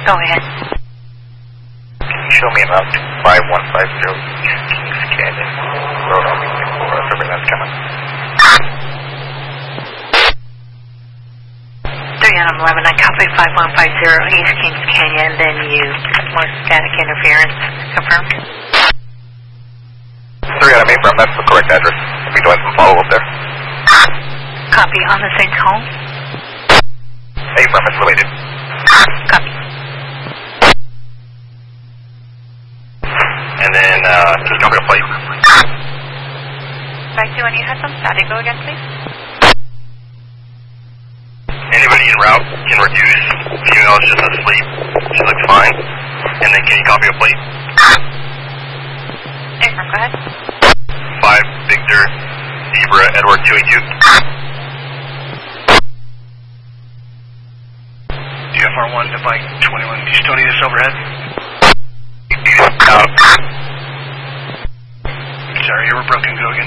Go ahead. Can you show me an route 5150 East Kings Canyon Road on Beacon for surveillance camera? 311, I copy 5150 East Kings Canyon, then you want static interference. Confirmed? 3 Affirm, that's the correct address. We'll be doing some follow-up there. Copy on the same call. Affirm, it's related. Copy. And then, just copy the plate. Back to when you had some static. Go again, please. Anybody en route can reduce. Female is just asleep. She looks fine. And then can you copy a plate? Affirm, go ahead. 5 Victor Zebra Edward 282. DFR 1 to bike 21. Do you still need us overhead? Out. Sorry, you were broken. Go again.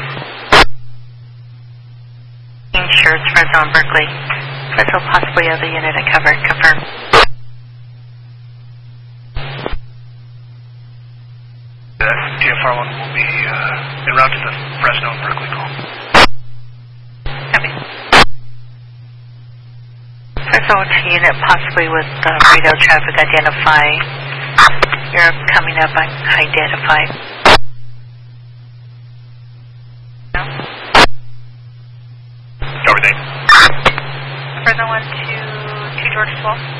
Insurance Fresno and Berkeley. Fresno possibly other unit uncovered. Confirmed. DFR 1 will be en route to the Fresno and Berkeley call. Copy. Fresno unit possibly with radio traffic identify. You're coming up unidentified. No? Everything. Fresno 1 to George 12.